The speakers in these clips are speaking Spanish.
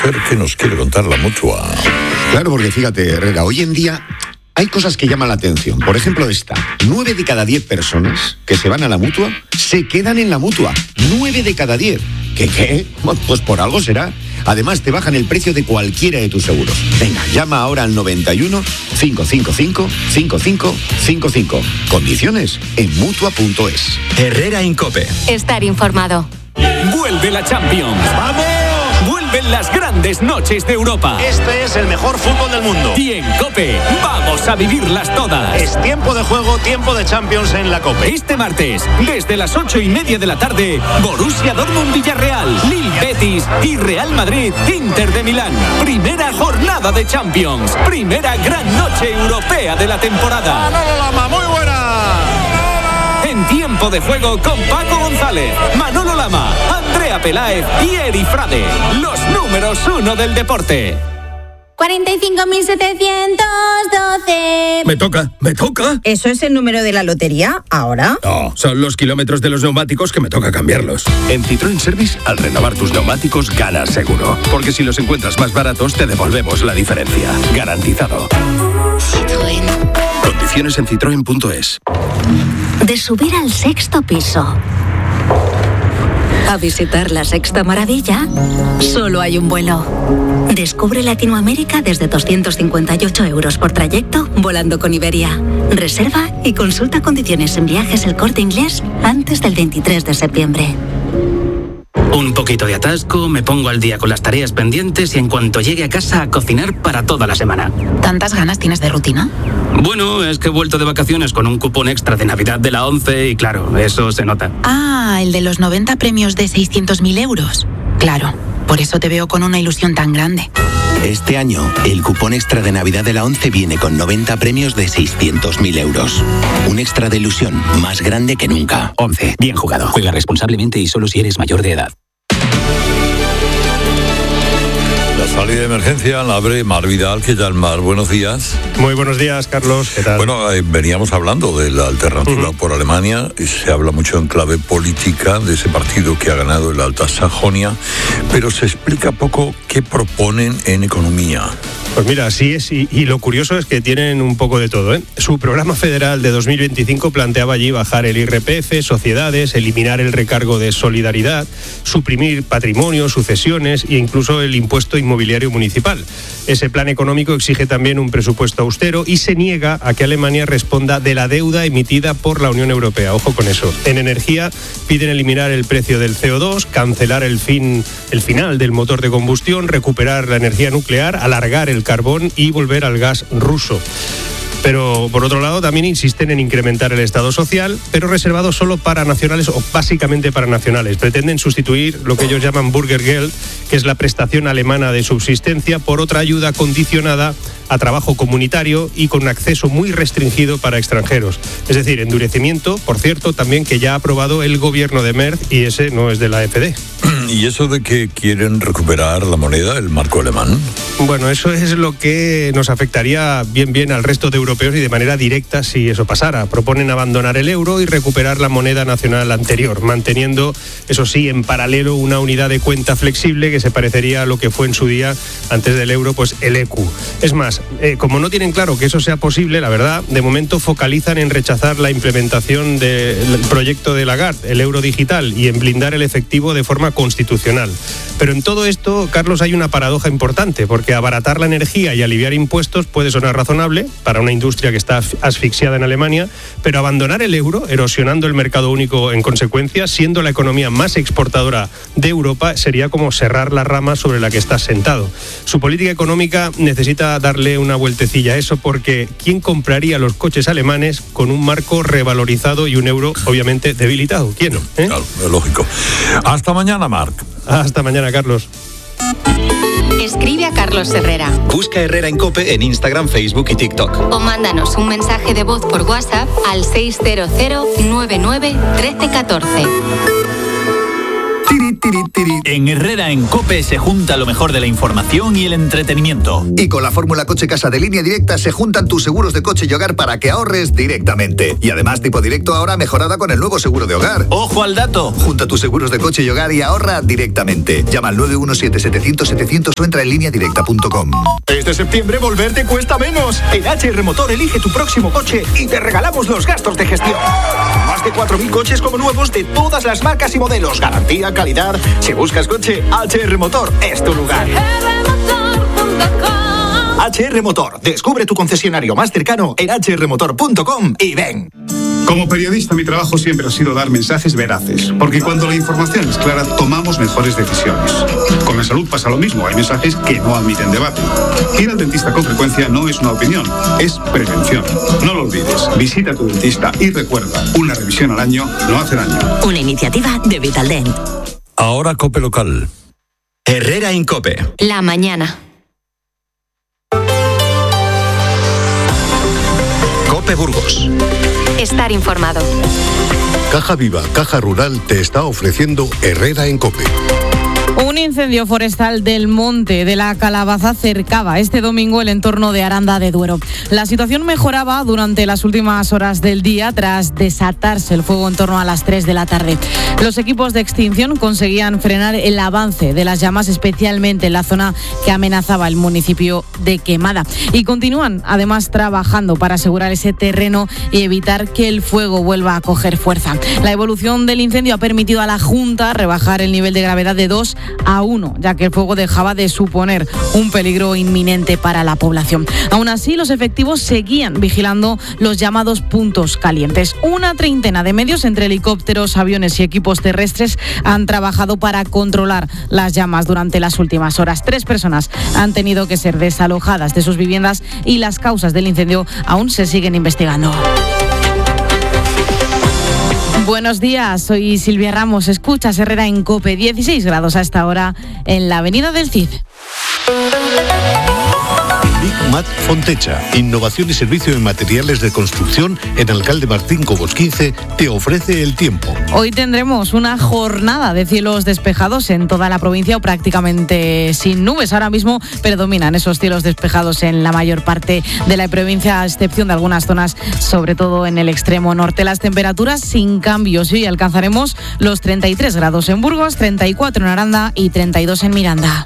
ver qué nos quiere contar la Mutua. Claro, porque fíjate, Herrera, hoy en día hay cosas que llaman la atención. Por ejemplo, esta. 9 de cada 10 personas que se van a la Mutua se quedan en la Mutua. 9 de cada 10. ¿Qué? Bueno, pues por algo será. Además, te bajan el precio de cualquiera de tus seguros. Venga, llama ahora al 91 555 5555. Condiciones en Mutua.es. Herrera Incope. Estar informado. ¡Vuelve la Champions! ¡Vamos! ¡Vuelven las grandes noches de Europa! Este es el mejor fútbol del mundo. Y en COPE vamos a vivirlas todas. Es tiempo de juego, tiempo de Champions en la COPE. Este martes, desde las 8:30 de la tarde, Borussia Dortmund-Villarreal, Lille Betis y Real Madrid-Inter de Milán. Primera jornada de Champions. Primera gran noche europea de la temporada. ¡Manolo Lama, muy buena! En tiempo de juego con Paco González, Manolo Lama, Andrea Peláez y Eri Frade. Los números 1 del deporte. 45.712. Me toca. ¿Eso es el número de la lotería ahora? No, son los kilómetros de los neumáticos que me toca cambiarlos. En Citroën Service, al renovar tus neumáticos, ganas seguro. Porque si los encuentras más baratos, te devolvemos la diferencia. Garantizado. Citroën. Condiciones en citroen.es. De subir al 6º piso a visitar la Sexta Maravilla, solo hay un vuelo. Descubre Latinoamérica desde 258 € por trayecto, volando con Iberia. Reserva y consulta condiciones en Viajes El Corte Inglés antes del 23 de septiembre. Un poquito de atasco, me pongo al día con las tareas pendientes y en cuanto llegue a casa a cocinar para toda la semana. ¿Tantas ganas tienes de rutina? Bueno, es que he vuelto de vacaciones con un cupón extra de Navidad de la 11 y claro, eso se nota. Ah, el de los 90 premios de 600.000 euros. Claro, por eso te veo con una ilusión tan grande. Este año, el cupón extra de Navidad de la 11 viene con 90 premios de 600.000 euros. Un extra de ilusión más grande que nunca. 11. Bien jugado. Juega responsablemente y solo si eres mayor de edad. La salida de emergencia la abre Mar Vidal. ¿Qué tal, Mar? Buenos días. Muy buenos días, Carlos. ¿Qué tal? Bueno, veníamos hablando de la alternativa por Alemania. Se habla mucho en clave política de ese partido que ha ganado el Alta Sajonia, pero se explica poco qué proponen en economía. Pues mira, así es, y lo curioso es que tienen un poco de todo, ¿eh? Su programa federal de 2025 planteaba allí bajar el IRPF, sociedades, eliminar el recargo de solidaridad, suprimir patrimonio, sucesiones e incluso el impuesto inmobiliario municipal. Ese plan económico exige también un presupuesto austero y se niega a que Alemania responda de la deuda emitida por la Unión Europea. Ojo con eso. En energía piden eliminar el precio del CO2, cancelar el final del motor de combustión, recuperar la energía nuclear, alargar el carbón y volver al gas ruso. Pero, por otro lado, también insisten en incrementar el Estado social, pero reservado solo para nacionales o básicamente para nacionales. Pretenden sustituir lo que ellos llaman Bürgergeld, que es la prestación alemana de subsistencia, por otra ayuda condicionada a trabajo comunitario y con acceso muy restringido para extranjeros. Es decir, endurecimiento, por cierto, también que ya ha aprobado el gobierno de Merz y ese no es de la AfD. ¿Y eso de que quieren recuperar la moneda, el marco alemán? Bueno, eso es lo que nos afectaría bien al resto de europeos y de manera directa si eso pasara. Proponen abandonar el euro y recuperar la moneda nacional anterior, manteniendo, eso sí, en paralelo una unidad de cuenta flexible que se parecería a lo que fue en su día, antes del euro, pues el ECU. Es más, como no tienen claro que eso sea posible, la verdad, de momento focalizan en rechazar la implementación del proyecto de Lagarde, el euro digital, y en blindar el efectivo de forma constitucional. Pero en todo esto, Carlos, hay una paradoja importante, porque abaratar la energía y aliviar impuestos puede sonar razonable para una industria que está asfixiada en Alemania, pero abandonar el euro, erosionando el mercado único en consecuencia, siendo la economía más exportadora de Europa, sería como cerrar la rama sobre la que estás sentado. Su política económica necesita darle una vueltecilla a eso, porque ¿quién compraría los coches alemanes con un marco revalorizado y un euro obviamente debilitado? ¿Quién? Claro, es lógico. Hasta mañana, Marc. Hasta mañana, Carlos. Escribe a Carlos Herrera. Busca Herrera en COPE en Instagram, Facebook y TikTok. O mándanos un mensaje de voz por WhatsApp al 600 99 13 14. En Herrera en COPE se junta lo mejor de la información y el entretenimiento. Y con la fórmula Coche Casa de Línea Directa se juntan tus seguros de coche y hogar para que ahorres directamente. Y además tipo directo ahora mejorada con el nuevo seguro de hogar. ¡Ojo al dato! Junta tus seguros de coche y hogar y ahorra directamente. Llama al 917-700-700 o entra en lineadirecta.com. Este septiembre volver te cuesta menos. En HR Motor elige tu próximo coche y te regalamos los gastos de gestión. Más de 4.000 coches como nuevos de todas las marcas y modelos. Garantía, calidad. Si buscas coche, HR Motor es tu lugar. HR Motor. Descubre tu concesionario más cercano en hrmotor.com y ven. Como periodista, mi trabajo siempre ha sido dar mensajes veraces, porque cuando la información es clara, tomamos mejores decisiones. Con la salud pasa lo mismo, hay mensajes que no admiten debate. Ir al dentista con frecuencia no es una opinión, es prevención. No lo olvides, visita a tu dentista y recuerda, una revisión al año no hace daño. Una iniciativa de Vitaldent. Ahora COPE local. Herrera en COPE. La mañana. COPE Burgos. Estar informado. Caja Viva, Caja Rural te está ofreciendo Herrera en COPE. Un incendio forestal del Monte de la Calabaza cercaba este domingo el entorno de Aranda de Duero. La situación mejoraba durante las últimas horas del día tras desatarse el fuego en torno a las 3 de la tarde. Los equipos de extinción conseguían frenar el avance de las llamas, especialmente en la zona que amenazaba el municipio de Quemada. Y continúan además trabajando para asegurar ese terreno y evitar que el fuego vuelva a coger fuerza. La evolución del incendio ha permitido a la Junta rebajar el nivel de gravedad de 2 a 1, ya que el fuego dejaba de suponer un peligro inminente para la población. Aún así, los efectivos seguían vigilando los llamados puntos calientes. Una treintena de medios entre helicópteros, aviones y equipos terrestres han trabajado para controlar las llamas durante las últimas horas. 3 personas han tenido que ser desalojadas de sus viviendas y las causas del incendio aún se siguen investigando. Buenos días, soy Silvia Ramos, escuchas Herrera en COPE, 16 grados a esta hora en la Avenida del Cid. Big Mat Fontecha, innovación y servicio en materiales de construcción en Alcalde Martín Cobos 15, te ofrece el tiempo. Hoy tendremos una jornada de cielos despejados en toda la provincia o prácticamente sin nubes. Ahora mismo predominan esos cielos despejados en la mayor parte de la provincia, a excepción de algunas zonas, sobre todo en el extremo norte. Las temperaturas sin cambios y hoy alcanzaremos los 33 grados en Burgos, 34 en Aranda y 32 en Miranda.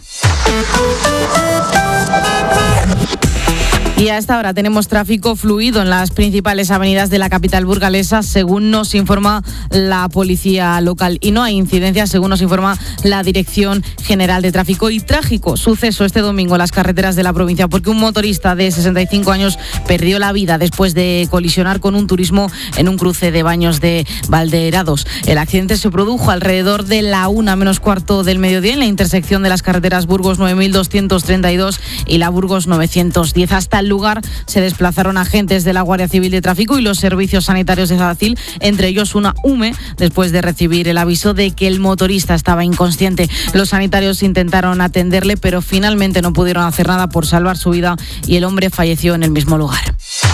Y a esta hora tenemos tráfico fluido en las principales avenidas de la capital burgalesa, según nos informa la policía local. Y no hay incidencias, según nos informa la Dirección General de Tráfico. Y trágico suceso este domingo en las carreteras de la provincia, porque un motorista de 65 años perdió la vida después de colisionar con un turismo en un cruce de Baños de Valderados. El accidente se produjo alrededor de la 1:15 del mediodía en la intersección de las carreteras Burgos 9232 y la Burgos 910. Hasta el lugar se desplazaron agentes de la Guardia Civil de Tráfico y los servicios sanitarios de Zadacil, entre ellos una UME, después de recibir el aviso de que el motorista estaba inconsciente. Los sanitarios intentaron atenderle, pero finalmente no pudieron hacer nada por salvar su vida y el hombre falleció en el mismo lugar.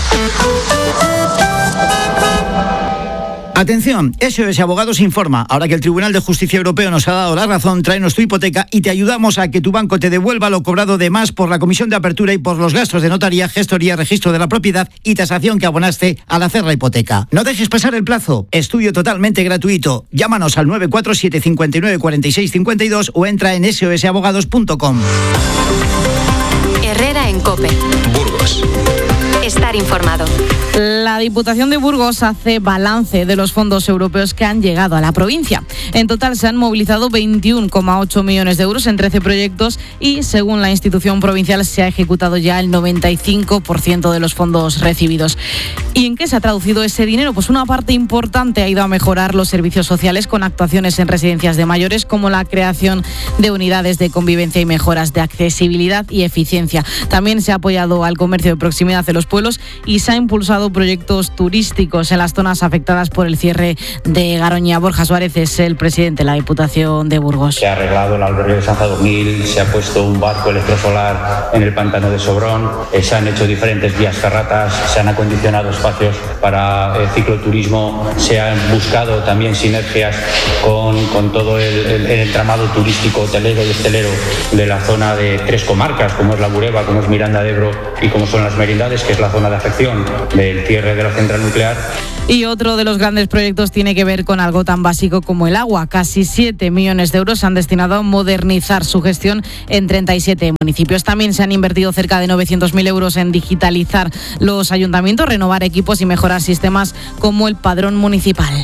Atención, SOS Abogados informa. Ahora que el Tribunal de Justicia Europeo nos ha dado la razón, tráenos tu hipoteca y te ayudamos a que tu banco te devuelva lo cobrado de más por la comisión de apertura y por los gastos de notaría, gestoría, registro de la propiedad y tasación que abonaste al hacer la hipoteca. No dejes pasar el plazo. Estudio totalmente gratuito. Llámanos al 947 59 46 52 o entra en sosabogados.com. Herrera en COPE. Burgos. Estar informado. La Diputación de Burgos hace balance de los fondos europeos que han llegado a la provincia. En total se han movilizado 21,8 millones de euros en 13 proyectos y, según la institución provincial, se ha ejecutado ya el 95% de los fondos recibidos. ¿Y en qué se ha traducido ese dinero? Pues una parte importante ha ido a mejorar los servicios sociales con actuaciones en residencias de mayores, como la creación de unidades de convivencia y mejoras de accesibilidad y eficiencia eficiencia. También se ha apoyado al comercio de proximidad de los pueblos y se ha impulsado proyectos turísticos en las zonas afectadas por el cierre de Garoña. Borja Suárez es el presidente de la Diputación de Burgos. Se ha arreglado el albergue de San Sadurní, se ha puesto un barco electrosolar en el pantano de Sobrón, se han hecho diferentes vías ferratas, se han acondicionado espacios para cicloturismo, se han buscado también sinergias con todo el entramado turístico, hotelero y hostelero de la zona de 3 comarcas, como es la Bureba, como es Miranda de Ebro y como son las Merindades, que es la zona de afección del cierre de la central nuclear. Y otro de los grandes proyectos tiene que ver con algo tan básico como el agua. Casi 7 millones de euros se han destinado a modernizar su gestión en 37 municipios. También se han invertido cerca de 900.000 euros en digitalizar los ayuntamientos, renovar equipos y mejorar sistemas como el padrón municipal.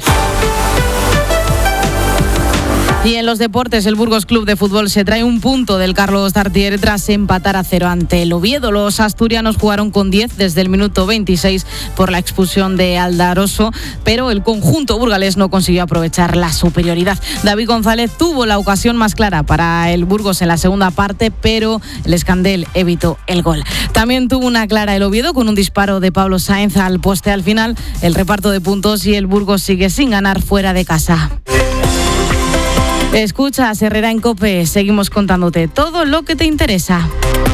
Y en los deportes, el Burgos Club de Fútbol se trae un punto del Carlos Tartiere tras empatar a 0 ante el Oviedo. Los asturianos jugaron con 10 desde el minuto 26 por la expulsión de Aldaroso, pero el conjunto burgalés no consiguió aprovechar la superioridad. David González tuvo la ocasión más clara para el Burgos en la segunda parte, pero el Escandel evitó el gol. También tuvo una clara el Oviedo con un disparo de Pablo Sáenz al poste. Al final, el reparto de puntos y el Burgos sigue sin ganar fuera de casa. Escuchas Herrera en COPE, seguimos contándote todo lo que te interesa.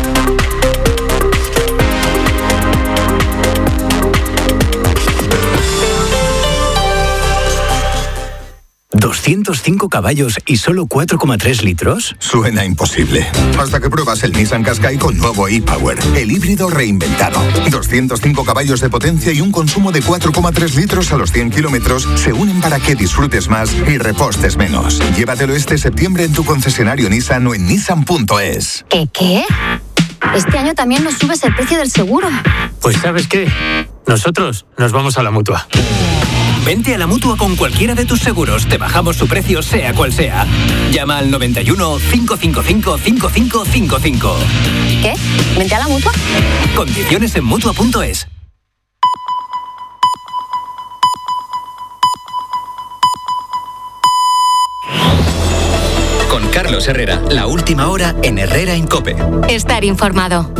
¿205 caballos y solo 4,3 litros? Suena imposible. Hasta que pruebas el Nissan Qashqai con nuevo e-Power, el híbrido reinventado. 205 caballos de potencia y un consumo de 4,3 litros a los 100 kilómetros se unen para que disfrutes más y repostes menos. Llévatelo este septiembre en tu concesionario Nissan o en nissan.es. ¿Qué? Este año también nos subes el precio del seguro. Pues ¿sabes qué? Nosotros nos vamos a la Mutua. Vente a la Mutua con cualquiera de tus seguros. Te bajamos su precio, sea cual sea. Llama al 91 555 5555. ¿Qué? ¿Vente a la Mutua? Condiciones en Mutua.es. Con Carlos Herrera, la última hora en Herrera en COPE. Estar informado.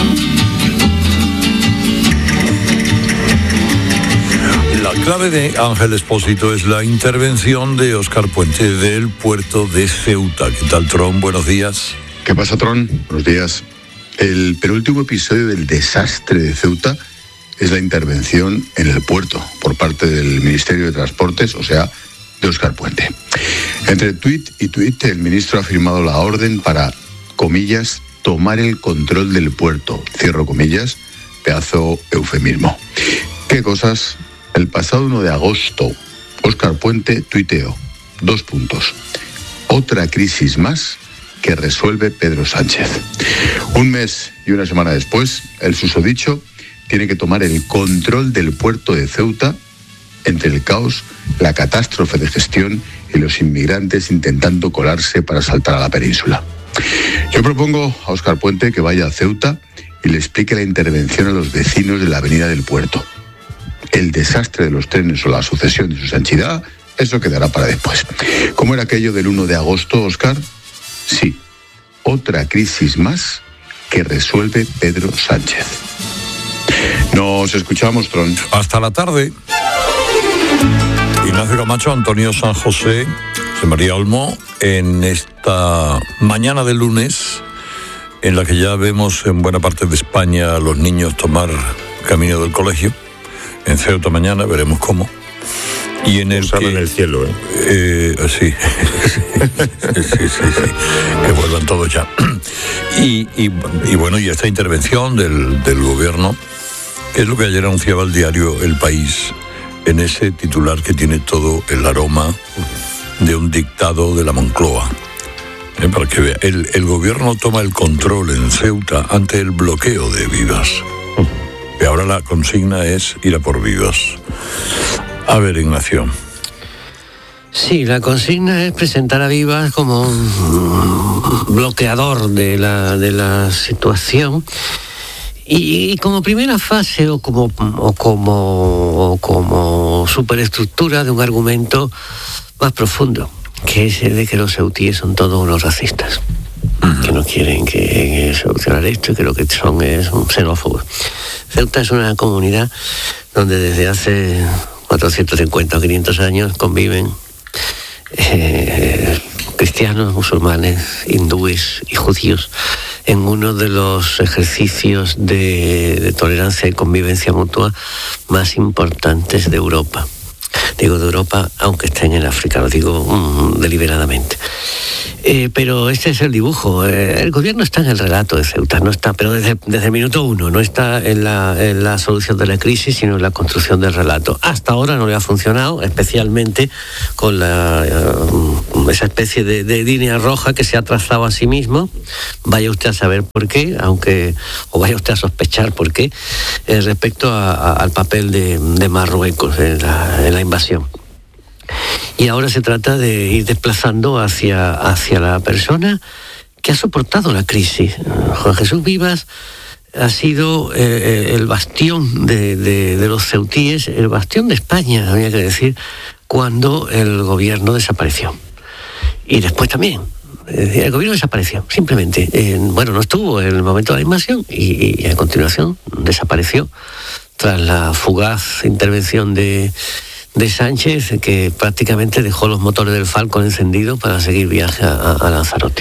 La clave de Ángel Expósito es la intervención de Óscar Puente del puerto de Ceuta. ¿Qué tal, Tron? Buenos días. ¿Qué pasa, Tron? Buenos días. El penúltimo episodio del desastre de Ceuta es la intervención en el puerto por parte del Ministerio de Transportes, o sea, de Óscar Puente. Entre tuit y tuit, el ministro ha firmado la orden para, comillas, tomar el control del puerto. Cierro comillas, pedazo eufemismo. ¿Qué cosas? El pasado 1 de agosto, Óscar Puente tuiteó, 2 puntos. Otra crisis más que resuelve Pedro Sánchez. Un mes y una semana después, el susodicho tiene que tomar el control del puerto de Ceuta entre el caos, la catástrofe de gestión y los inmigrantes intentando colarse para saltar a la península. Yo propongo a Óscar Puente que vaya a Ceuta y le explique la intervención a los vecinos de la avenida del puerto. El desastre de los trenes o la sucesión de su sanchidad, eso quedará para después. ¿Cómo era aquello del 1 de agosto, Óscar? Sí, otra crisis más que resuelve Pedro Sánchez. Nos escuchamos, Tron. Hasta la tarde. Ignacio Camacho, Antonio San José, José María Olmo, en esta mañana de lunes, en la que ya vemos en buena parte de España a los niños tomar camino del colegio. En Ceuta mañana veremos cómo. Y en el en el cielo, sí. Sí. Que vuelvan todos ya. Y bueno, y esta intervención del gobierno, que es lo que ayer anunciaba el diario El País, en ese titular que tiene todo el aroma de un dictado de la Moncloa. Para que vea, el gobierno toma el control en Ceuta ante el bloqueo de Vivas. Y ahora la consigna es ir a por Vivas. A ver, Ignacio. Sí, la consigna es presentar a Vivas como un bloqueador de la situación. Y como primera fase o como superestructura de un argumento más profundo, que es el de que los ceutíes son todos unos racistas. que no quieren que solucionar esto, que lo que son es un xenófobo. Ceuta es una comunidad donde desde hace 450 o 500 años conviven cristianos, musulmanes, hindúes y judíos en uno de los ejercicios de tolerancia y convivencia mutua más importantes de Europa. Digo de Europa, aunque estén en África, lo digo deliberadamente. Pero este es el dibujo. El gobierno está en el relato de Ceuta, no está, pero desde el minuto uno, no está en la solución de la crisis, sino en la construcción del relato. Hasta ahora no le ha funcionado, especialmente con esa especie de línea roja que se ha trazado a sí mismo. Vaya usted a saber por qué, o vaya usted a sospechar por qué, respecto al papel de Marruecos en la invasión. Y ahora se trata de ir desplazando hacia la persona que ha soportado la crisis. Juan Jesús Vivas ha sido el bastión de los ceutíes, el bastión de España, había que decir, cuando el gobierno desapareció. Y después también. El gobierno desapareció, simplemente. No estuvo en el momento de la invasión y a continuación desapareció tras la fugaz intervención de Sánchez, que prácticamente dejó los motores del Falcon encendidos para seguir viaje a Lanzarote.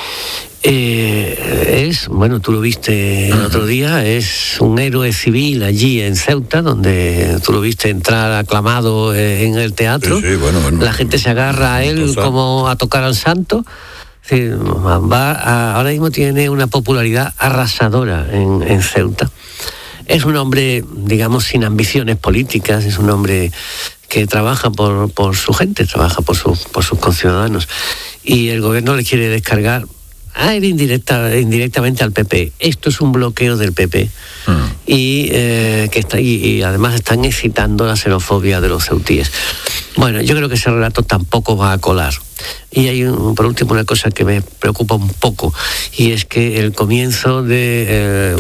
Tú lo viste el otro día, es un héroe civil allí en Ceuta, donde tú lo viste entrar aclamado en el teatro. Sí, la gente se agarra a él como a tocar al santo. Sí, ahora mismo tiene una popularidad arrasadora en Ceuta. Es un hombre, digamos, sin ambiciones políticas, es un hombre que trabaja por su gente, trabaja por sus conciudadanos. Y el gobierno le quiere descargar indirectamente al PP. Esto es un bloqueo del PP. Y además están excitando la xenofobia de los ceutíes. Bueno, yo creo que ese relato tampoco va a colar. Y hay, por último, una cosa que me preocupa un poco, y es que el comienzo del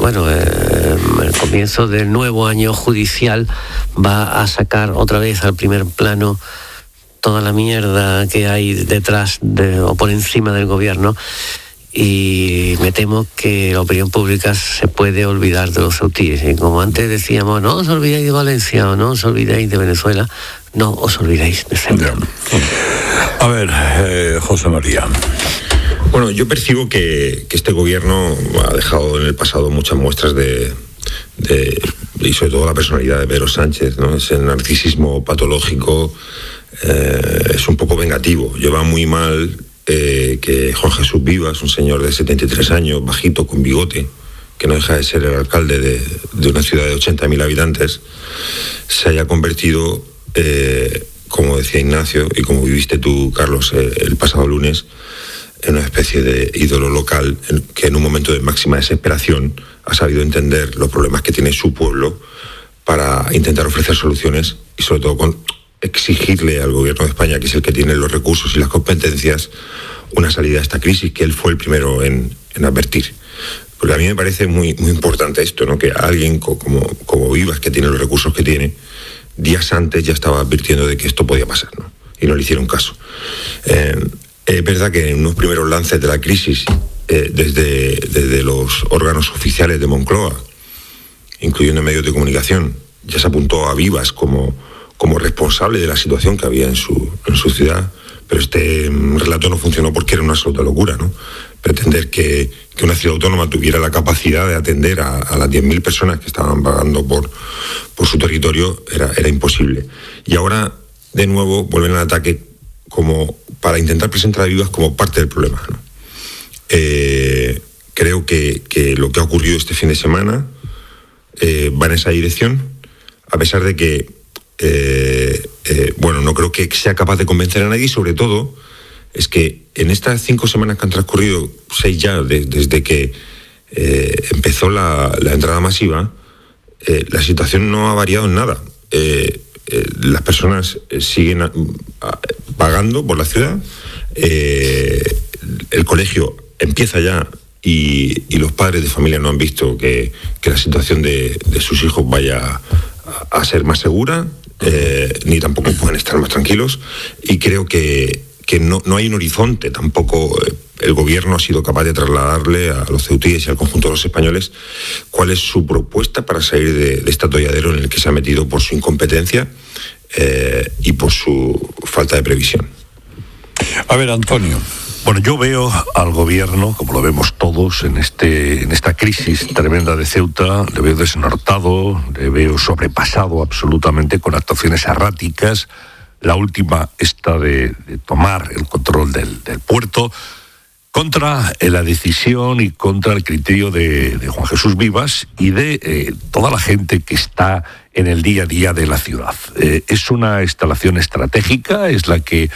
nuevo año judicial va a sacar otra vez al primer plano toda la mierda que hay detrás o por encima del gobierno. Y me temo que la opinión pública se puede olvidar de los ceutíes. Y como antes decíamos, no os olvidéis de Valencia o no os olvidéis de Venezuela, no os olvidéis de Ceuta. A ver, José María. Bueno, yo percibo que este gobierno ha dejado en el pasado muchas muestras y sobre todo la personalidad de Pedro Sánchez, ¿no? Ese narcisismo patológico, es un poco vengativo. Lleva muy mal que Juan Jesús Vivas, un señor de 73 años, bajito, con bigote, que no deja de ser el alcalde de una ciudad de 80.000 habitantes, se haya convertido, como decía Ignacio, y como viviste tú, Carlos, el pasado lunes, en una especie de ídolo local que en un momento de máxima desesperación ha sabido entender los problemas que tiene su pueblo para intentar ofrecer soluciones y sobre todo exigirle al gobierno de España, que es el que tiene los recursos y las competencias, una salida a esta crisis, que él fue el primero en advertir. Porque a mí me parece muy, muy importante esto, ¿no? Que alguien como Vivas, que tiene los recursos que tiene, días antes ya estaba advirtiendo de que esto podía pasar, ¿no? Y no le hicieron caso. Es verdad que en unos primeros lances de la crisis, desde los órganos oficiales de Moncloa, incluyendo medios de comunicación, ya se apuntó a Vivas como responsable de la situación que había en su ciudad, pero este relato no funcionó porque era una absoluta locura, ¿no? Pretender que una ciudad autónoma tuviera la capacidad de atender a las 10.000 personas que estaban vagando por su territorio era imposible. Y ahora, de nuevo, vuelven al ataque como para intentar presentar a Vivas como parte del problema, ¿no? Creo que lo que ha ocurrido este fin de semana va en esa dirección, a pesar de que no creo que sea capaz de convencer a nadie, y sobre todo es que en estas 5 semanas que han transcurrido, 6 ya, desde que empezó la entrada masiva, la situación no ha variado en nada. Las personas siguen pagando por la ciudad, el colegio empieza ya y los padres de familia no han visto que la situación de sus hijos vaya a ser más segura, ni tampoco pueden estar más tranquilos, y creo que que no hay un horizonte, tampoco el gobierno ha sido capaz de trasladarle a los ceutíes y al conjunto de los españoles cuál es su propuesta para salir de este atolladero en el que se ha metido por su incompetencia y por su falta de previsión. A ver, Antonio. Bueno, yo veo al gobierno, como lo vemos todos, en esta crisis tremenda de Ceuta, le veo desnortado, le veo sobrepasado absolutamente con actuaciones erráticas. La última, esta de tomar el control del puerto, contra la decisión y contra el criterio de Juan Jesús Vivas y de toda la gente que está en el día a día de la ciudad. Es una instalación estratégica, es la que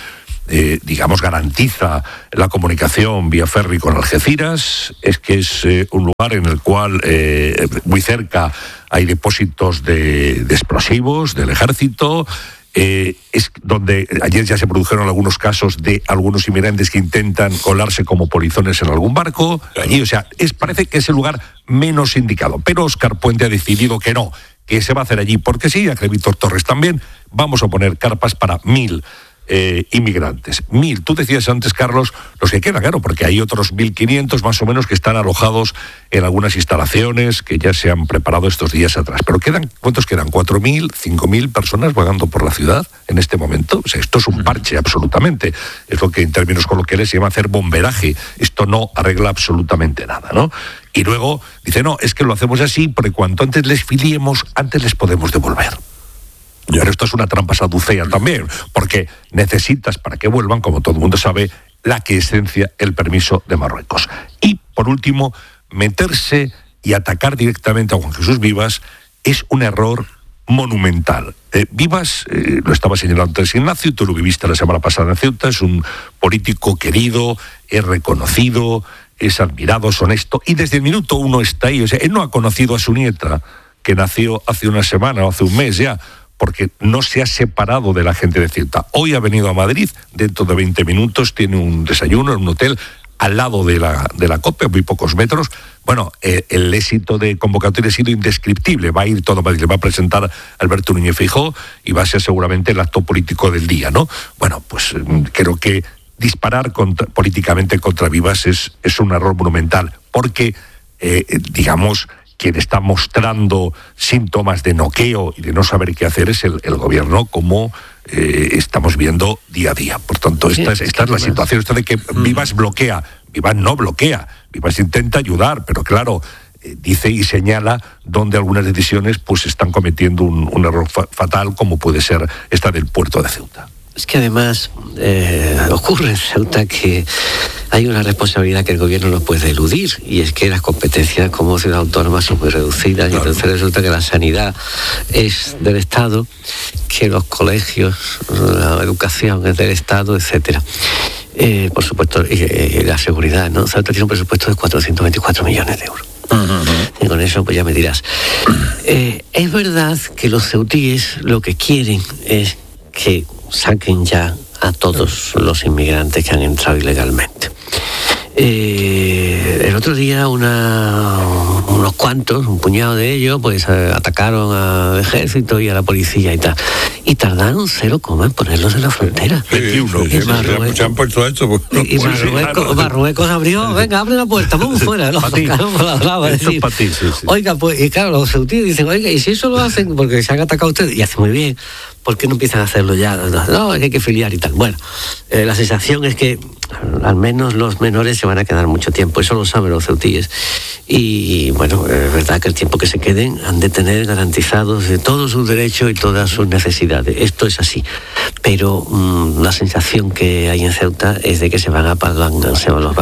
garantiza la comunicación vía ferry con Algeciras, es un lugar en el cual muy cerca hay depósitos de explosivos del ejército, es donde ayer ya se produjeron algunos casos de algunos inmigrantes que intentan colarse como polizones en algún barco, allí, parece que es el lugar menos indicado, pero Óscar Puente ha decidido que no, que se va a hacer allí, porque sí, a Víctor Torres también, vamos a poner carpas para 1.000 inmigrantes. 1.000. Tú decías antes, Carlos, los que quedan, claro, porque hay otros 1.500 más o menos que están alojados en algunas instalaciones que ya se han preparado estos días atrás. Pero ¿cuántos quedan? ¿4.000, 5.000 personas vagando por la ciudad en este momento? Esto es un parche, absolutamente. Es lo que en términos coloquiales se llama hacer bomberaje. Esto no arregla absolutamente nada, ¿no? Y luego dice, no, es que lo hacemos así porque cuanto antes les filiemos, antes les podemos devolver. Pero esto es una trampa saducea también, porque necesitas, para que vuelvan, como todo el mundo sabe, la quiesencia, el permiso de Marruecos. Y, por último, meterse y atacar directamente a Juan Jesús Vivas es un error monumental. Vivas, lo estaba señalando antes Ignacio, tú lo viviste la semana pasada en Ceuta, es un político querido, es reconocido, es admirado, es honesto, y desde el minuto uno está ahí. Él no ha conocido a su nieta, que nació hace una semana o hace un mes ya, porque no se ha separado de la gente de Ceuta. Hoy ha venido a Madrid, dentro de 20 minutos tiene un desayuno en un hotel al lado de la COPE, muy pocos metros. Bueno, el éxito de convocatoria ha sido indescriptible. Va a ir todo a Madrid, le va a presentar Alberto Núñez Feijóo y va a ser seguramente el acto político del día, ¿no? Bueno, pues creo que disparar políticamente contra Vivas es un error monumental, porque, quien está mostrando síntomas de noqueo y de no saber qué hacer es el gobierno, como estamos viendo día a día. Por tanto, esta es la situación, esta de que Vivas bloquea. Vivas no bloquea, Vivas intenta ayudar, pero claro, dice y señala donde algunas decisiones pues están cometiendo un error fatal, como puede ser esta del puerto de Ceuta. Es que además ocurre en Ceuta que hay una responsabilidad que el gobierno no puede eludir, y es que las competencias como ciudad autónoma son muy reducidas, y entonces resulta que la sanidad es del Estado, que los colegios, la educación es del Estado, etcétera. Por supuesto, la seguridad, ¿no? Ceuta tiene un presupuesto de 424 millones de euros. Y con eso pues ya me dirás. Es verdad que los ceutíes lo que quieren es que saquen ya a todos los inmigrantes que han entrado ilegalmente. El otro día unos cuantos, un puñado de ellos, pues atacaron al ejército y a la policía y tal. Y tardaron 0, en ponerlos en la frontera. 21. Se han puesto esto. Y Marruecos abrió, venga, abre la puerta, vamos fuera. Los sacaron por la brava. Oiga, pues, y claro, los ceutíes dicen, oiga, y si eso lo hacen porque se han atacado ustedes, y hacen muy bien, ¿por qué no empiezan a hacerlo ya? No, hay que filiar y tal. Bueno, la sensación es que al menos los menores se van a quedar mucho tiempo, eso lo saben los ceutíes. Y bueno, es verdad que el tiempo que se queden han de tener garantizados de todos sus derechos y todas sus necesidades. Esto es así. Pero la sensación que hay en Ceuta es de que se van a apalancar,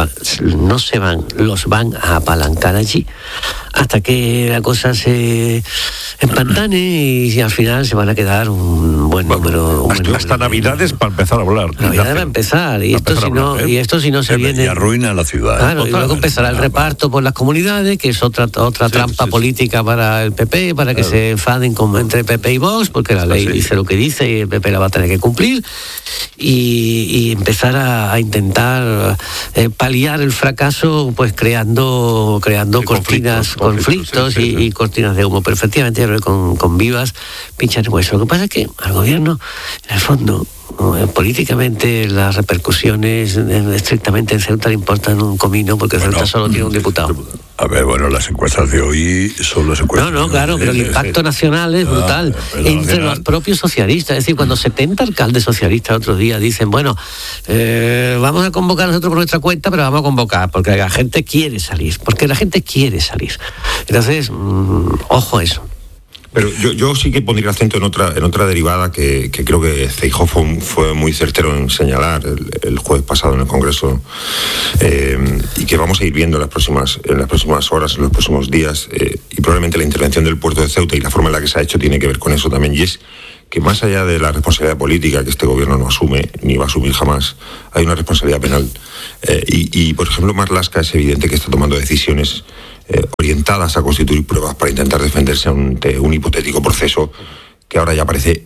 los van a apalancar allí hasta que la cosa se empantane y al final se van a quedar un buen número. Hasta Navidades para empezar a hablar. Navidades va a empezar, y esto si no se viene... Y arruina la ciudad. Claro, y luego empezará el reparto por las comunidades, que es otra trampa política para el PP, para que se enfaden entre PP y Vox, porque la ley dice lo que dice y el PP la va a tener que cumplir, y empezar a intentar paliar el fracaso, pues creando conflictos y cortinas de humo. Pero efectivamente, con Vivas pinchan el hueso. Lo que pasa es que al gobierno, en el fondo, políticamente las repercusiones estrictamente en Ceuta le importan un comino, porque Ceuta solo tiene un diputado. A ver, las encuestas de hoy son las encuestas. No, claro, pero el impacto nacional es brutal. Entre los propios socialistas, es decir, cuando 70 alcaldes socialistas otros días dicen, vamos a convocar nosotros por nuestra cuenta, pero vamos a convocar, porque la gente quiere salir, Entonces, ojo a eso. Pero yo sí que pondría acento en otra derivada que creo que Feijóo fue muy certero en señalar el jueves pasado en el Congreso, y que vamos a ir viendo en las próximas horas, en los próximos días, y probablemente la intervención del puerto de Ceuta y la forma en la que se ha hecho tiene que ver con eso también, y es que más allá de la responsabilidad política que este gobierno no asume, ni va a asumir jamás, hay una responsabilidad penal. Y por ejemplo, Marlaska es evidente que está tomando decisiones orientadas a constituir pruebas para intentar defenderse ante un hipotético proceso que ahora ya parece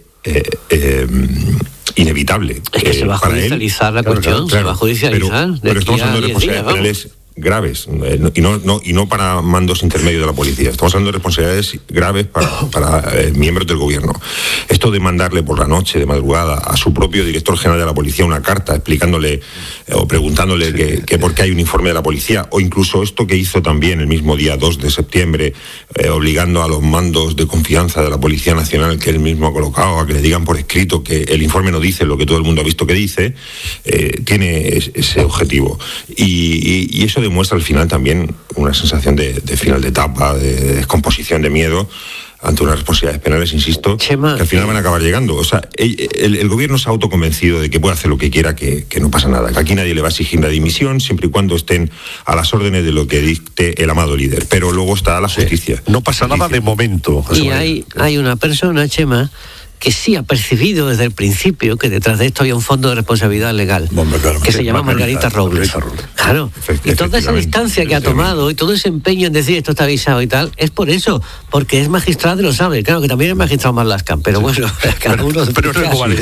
inevitable. Es que se va a judicializar la cuestión, se va a judicializar. Pero estamos hablando de responsabilidades penales graves, y no para mandos intermedios de la policía. Estamos hablando de responsabilidades graves para miembros del gobierno. Esto de mandarle por la noche, de madrugada, a su propio director general de la policía una carta explicándole o preguntándole que por qué hay un informe de la policía, o incluso esto que hizo también el mismo día 2 de septiembre, obligando a los mandos de confianza de la Policía Nacional que él mismo ha colocado a que le digan por escrito que el informe no dice lo que todo el mundo ha visto que dice, tiene ese objetivo. Y eso demuestra al final también una sensación de final de etapa, de descomposición, de miedo ante unas responsabilidades penales, insisto, Chema, que al final van a acabar llegando. O sea, el gobierno se ha autoconvencido de que puede hacer lo que quiera, que no pasa nada, que aquí nadie le va a exigir la dimisión siempre y cuando estén a las órdenes de lo que dicte el amado líder. Pero luego está la justicia. No pasa nada de momento. Y hay una persona, Chema, que sí ha percibido desde el principio que detrás de esto había un fondo de responsabilidad legal, que se llama Margarita Robles. Claro, y toda esa distancia que ha tomado y todo ese empeño en decir esto está avisado y tal, es por eso, porque es magistrado y lo sabe. Claro que también es magistrado Marlaska, pero bueno, cada uno... Pero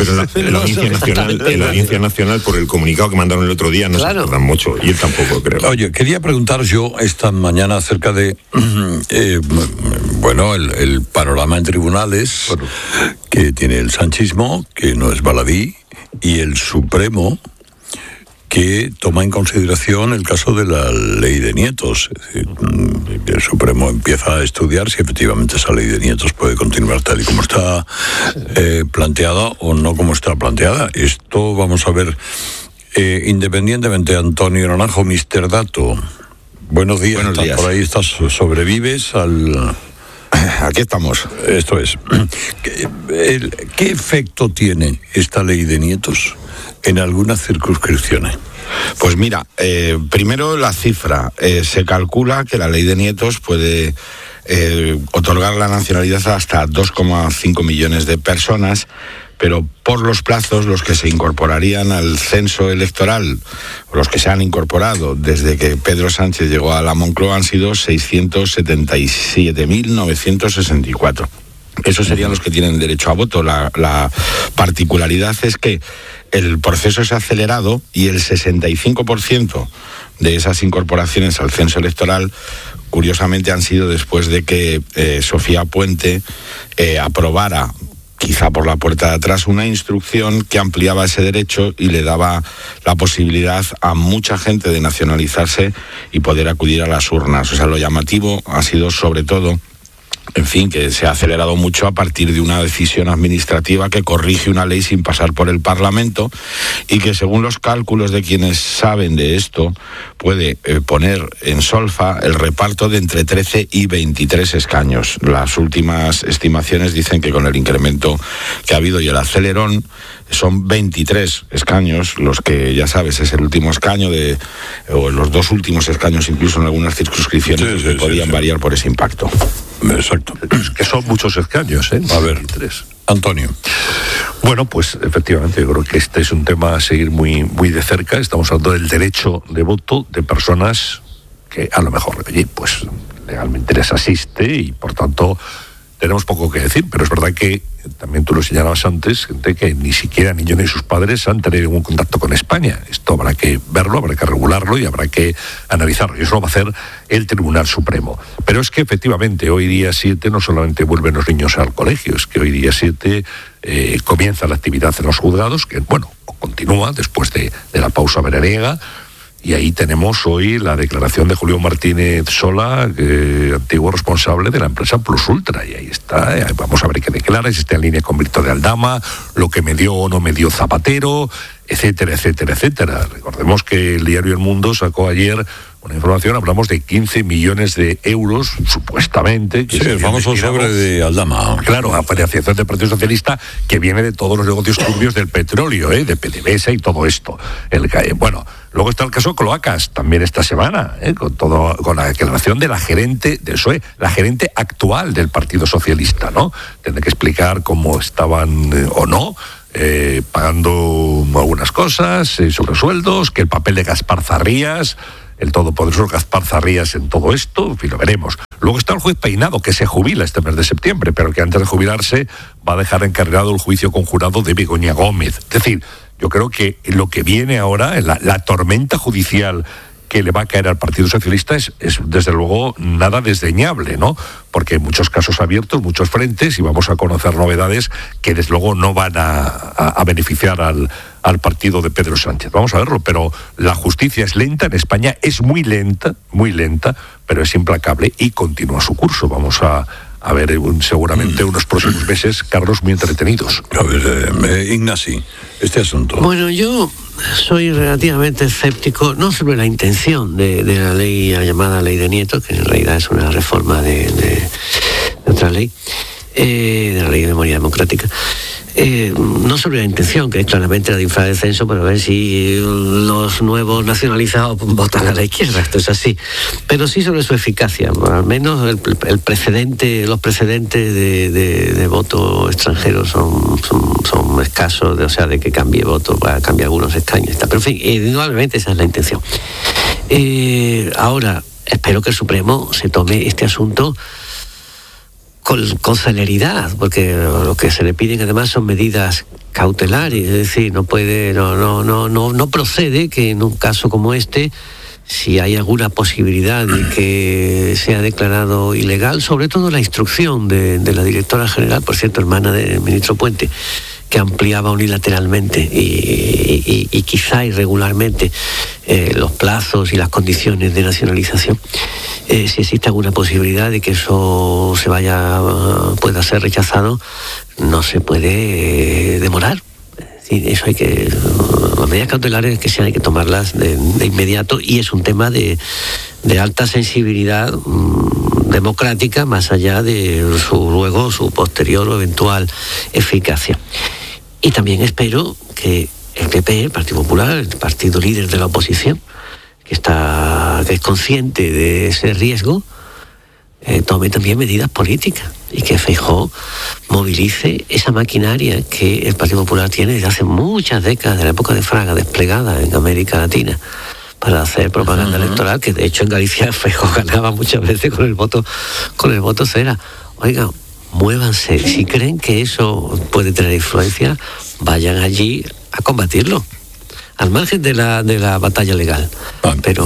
la Audiencia Nacional, por el comunicado que mandaron el otro día, no se acuerdan mucho, y él tampoco, creo. Oye, quería preguntar yo esta mañana acerca de, el panorama en tribunales que tiene el sanchismo, que no es baladí, y el Supremo, que toma en consideración el caso de la ley de nietos. Es decir, el Supremo empieza a estudiar si efectivamente esa ley de nietos puede continuar tal y como está planteada o no como está planteada. Esto vamos a ver independientemente. Antonio Naranjo, Mr. Dato. Buenos días. Buenos días. Por ahí estás, sobrevives al... Aquí estamos. Esto es. ¿Qué efecto tiene esta ley de nietos en algunas circunscripciones? Pues mira, primero la cifra. Se calcula que la ley de nietos puede otorgar la nacionalidad a hasta 2,5 millones de personas, pero por los plazos, los que se incorporarían al censo electoral, los que se han incorporado desde que Pedro Sánchez llegó a la Moncloa, han sido 677.964. Esos serían los que tienen derecho a voto. La particularidad es que el proceso es acelerado y el 65% de esas incorporaciones al censo electoral, curiosamente, han sido después de que Sofía Puente aprobara, quizá por la puerta de atrás, una instrucción que ampliaba ese derecho y le daba la posibilidad a mucha gente de nacionalizarse y poder acudir a las urnas. O sea, lo llamativo ha sido sobre todo, en fin, que se ha acelerado mucho a partir de una decisión administrativa que corrige una ley sin pasar por el Parlamento y que, según los cálculos de quienes saben de esto, puede poner en solfa el reparto de entre 13 y 23 escaños. Las últimas estimaciones dicen que con el incremento que ha habido y el acelerón son 23 escaños, los que, ya sabes, es el último escaño o los dos últimos escaños incluso en algunas circunscripciones que podían variar por ese impacto. Exacto. Es que son muchos escaños, ¿eh? A ver, Antonio. Bueno, pues efectivamente, yo creo que este es un tema a seguir muy, muy de cerca. Estamos hablando del derecho de voto de personas que a lo mejor allí, pues, legalmente les asiste y, por tanto, tenemos poco que decir, pero es verdad que también tú lo señalabas antes, gente que ni siquiera niños ni sus padres han tenido ningún contacto con España. Esto habrá que verlo, habrá que regularlo y habrá que analizarlo. Y eso lo va a hacer el Tribunal Supremo. Pero es que efectivamente hoy día 7 no solamente vuelven los niños al colegio, es que hoy día 7 comienza la actividad en los juzgados, que continúa después de la pausa veraniega. Y ahí tenemos hoy la declaración de Julio Martínez Sola, antiguo responsable de la empresa Plus Ultra. Y ahí está, vamos a ver qué declara, si está en línea con Víctor de Aldama, lo que me dio o no me dio Zapatero, etcétera, etcétera, etcétera. Recordemos que el diario El Mundo sacó ayer una información, hablamos de 15 millones de euros, supuestamente. Sí, el famoso sobre de Aldama. Claro, a financiación del Partido Socialista, que viene de todos los negocios turbios del petróleo, de PDVSA y todo esto. Luego está el caso Cloacas, también esta semana, con la declaración de la gerente del PSOE, la gerente actual del Partido Socialista, ¿no? Tendré que explicar cómo estaban o no pagando algunas cosas, sobresueldos, que el papel de Gaspar Zarrías, el todopoderoso Gaspar Zarrías en todo esto, en fin, lo veremos. Luego está el juez Peinado, que se jubila este mes de septiembre, pero que antes de jubilarse va a dejar encargado el juicio conjurado de Begoña Gómez. Es decir, yo creo que lo que viene ahora, la tormenta judicial que le va a caer al Partido Socialista es desde luego nada desdeñable, ¿no? Porque hay muchos casos abiertos, muchos frentes, y vamos a conocer novedades que desde luego no van a beneficiar al partido de Pedro Sánchez. Vamos a verlo, pero la justicia es lenta en España, es muy lenta, pero es implacable y continúa su curso. Vamos a ver seguramente unos próximos meses, Carlos, muy entretenidos. A ver, Ignasi, este asunto. Bueno, yo soy relativamente escéptico, no sobre la intención de la ley, la llamada ley de Nieto, que en realidad es una reforma de otra ley, de la ley de memoria democrática. No sobre la intención, que es claramente la de infradescenso, pero a ver si los nuevos nacionalizados votan a la izquierda, esto es así. Pero sí sobre su eficacia, al menos el precedente, los precedentes de voto extranjero son escasos, de que cambie voto, cambie algunos escaños. Pero en fin, indudablemente esa es la intención. Ahora, espero que el Supremo se tome este asunto con celeridad, porque lo que se le piden además son medidas cautelares, es decir, no procede que en un caso como este, si hay alguna posibilidad de que sea declarado ilegal, sobre todo la instrucción de la directora general, por cierto, hermana del ministro Puente, que ampliaba unilateralmente y quizá irregularmente los plazos y las condiciones de nacionalización. Si existe alguna posibilidad de que eso pueda ser rechazado, no se puede demorar. Eso hay que, las medidas cautelares que hay que tomarlas de inmediato, y es un tema de alta sensibilidad democrática, más allá de su posterior o eventual eficacia. Y también espero que el PP, el Partido Popular, el partido líder de la oposición, que es consciente de ese riesgo, tome también medidas políticas y que Feijóo movilice esa maquinaria que el Partido Popular tiene desde hace muchas décadas, de la época de Fraga, desplegada en América Latina para hacer propaganda electoral, que de hecho en Galicia Feijóo ganaba muchas veces con el voto cera. Oiga, muévanse, si creen que eso puede tener influencia, vayan allí a combatirlo, al margen de la batalla legal. Pero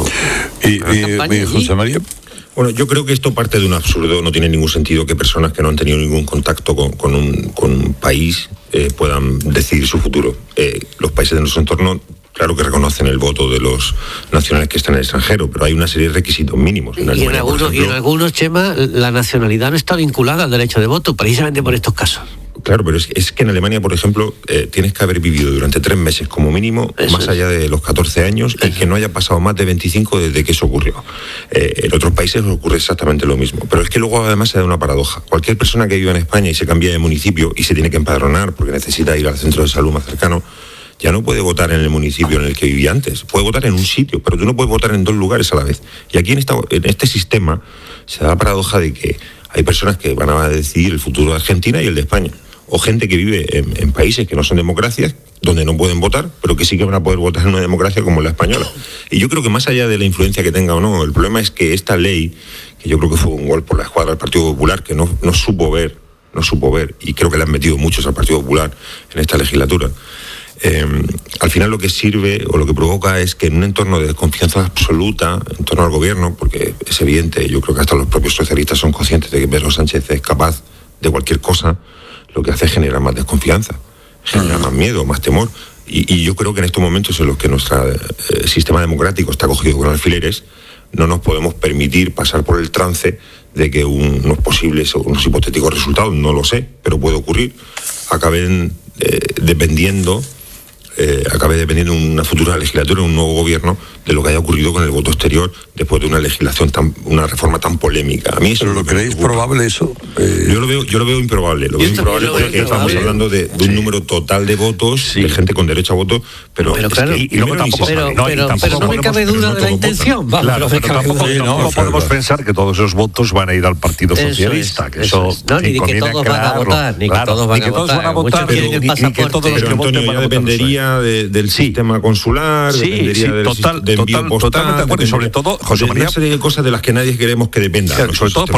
José María. Bueno, yo creo que esto parte de un absurdo. No tiene ningún sentido que personas que no han tenido ningún contacto con un país puedan decidir su futuro. Los países de nuestro entorno, claro que reconocen el voto de los nacionales que están en el extranjero, pero hay una serie de requisitos mínimos. En algunos, Chema, la nacionalidad no está vinculada al derecho de voto, precisamente por estos casos. Claro, pero es que en Alemania, por ejemplo, tienes que haber vivido durante 3 meses como mínimo, más allá de los 14 años, y que no haya pasado más de 25 desde que eso ocurrió. En otros países ocurre exactamente lo mismo. Pero es que luego además se da una paradoja. Cualquier persona que viva en España y se cambia de municipio y se tiene que empadronar porque necesita ir al centro de salud más cercano, ya no puede votar en el municipio en el que vivía antes. Puede votar en un sitio, pero tú no puedes votar en 2 lugares a la vez. Y aquí en este sistema se da la paradoja de que hay personas que van a decidir el futuro de Argentina y el de España. O gente que vive en países que no son democracias, donde no pueden votar, pero que sí que van a poder votar en una democracia como la española. Y yo creo que más allá de la influencia que tenga o no, el problema es que esta ley, que yo creo que fue un gol por la escuadra del Partido Popular, que no supo ver no supo ver, y creo que le han metido muchos al Partido Popular en esta legislatura. Al final lo que sirve o lo que provoca es que en un entorno de desconfianza absoluta en torno al gobierno, porque es evidente, yo creo que hasta los propios socialistas son conscientes de que Pedro Sánchez es capaz de cualquier cosa, lo que hace es generar más desconfianza, genera más miedo, más temor. Y yo creo que en estos momentos en los que nuestro sistema democrático está cogido con alfileres, no nos podemos permitir pasar por el trance de que unos posibles o unos hipotéticos resultados, no lo sé, pero puede ocurrir, acabe dependiendo una futura legislatura, un nuevo gobierno, de lo que haya ocurrido con el voto exterior después de una reforma tan polémica. A mí eso. ¿Pero lo creéis probable eso? Yo lo veo improbable. Lo veo improbable porque estamos hablando de un número total de votos, de gente con derecho a voto, pero claro, y luego tampoco, pero no me cabe duda de la intención. Claro, pero tampoco podemos pensar que todos esos votos van a ir al Partido Socialista. Ni que todos van a votar, ni que todos van a votar, ni que todos los que voten van a dependería del sistema consular, dependería del envío postal, totalmente de acuerdo, y sobre todo, José María, una serie de cosas de las que nadie queremos que dependan. Sobre todo